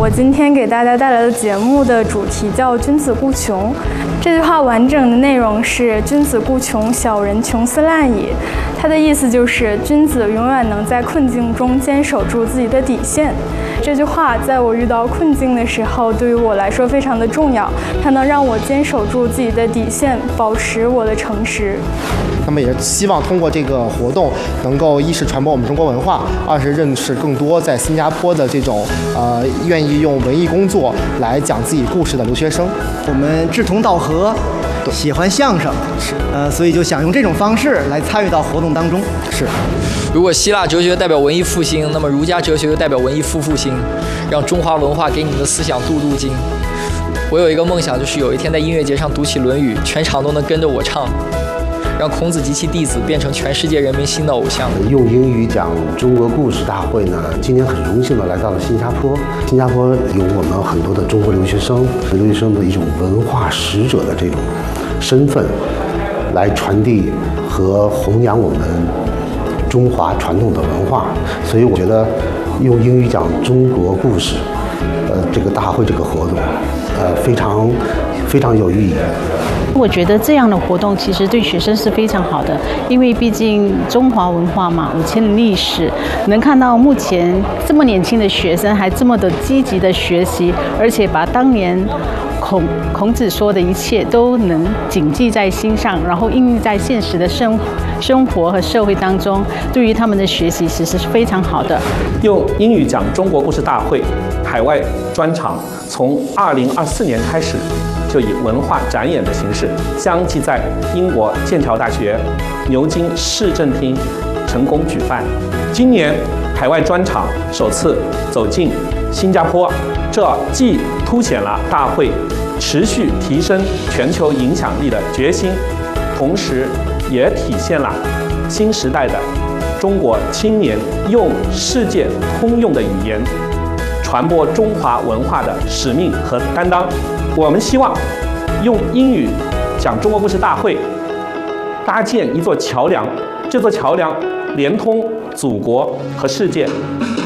我今天给大家带来的节目的主题叫君子固穷。这句话完整的内容是君子固穷，小人穷斯滥矣。它的意思就是君子永远能在困境中坚守住自己的底线。这句话在我遇到困境的时候，对于我来说非常的重要，它能让我坚守住自己的底线，保持我的诚实。 那么也希望通过这个活动，能够一是传播我们中国文化，二是认识更多在新加坡的这种愿意用文艺工作来讲自己故事的留学生。 我们志同道合，喜欢相声，所以就想用这种方式来参与到活动当中。 是。 如果希腊哲学代表文艺复兴，那么儒家哲学又代表文艺复兴，让中华文化给你们的思想镀镀金。我有一个梦想，就是有一天在音乐节上读起《论语》，全场都能跟着我唱，让孔子及其弟子变成全世界人民新的偶像。 用英语讲中国故事大会呢，今年很荣幸的来到了新加坡。新加坡有我们很多的中国留学生的一种文化使者的这种身份，来传递和弘扬我们中华传统的文化。所以我觉得用英语讲中国故事，这个大会这个活动，非常有意义。 我觉得这样的活动其实对学生是非常好的，因为毕竟中华文化嘛，5000的历史，能看到目前这么年轻的学生还这么的积极的学习，而且把当年孔子说的一切都能谨记在心上，然后应用在现实的生活和社会当中，对于他们的学习其实是非常好的。 用英语讲中国故事大会海外专场，从2024年开始，就以文化展演的形式，相继在英国剑桥大学、牛津市政厅成功举办。今年海外专场首次走进新加坡，这既凸显了大会持续提升全球影响力的决心，同时也体现了新时代的中国青年用世界通用的语言传播中华文化的使命和担当。我们希望用英语讲中国故事大会搭建一座桥梁，这座桥梁连通祖国和世界。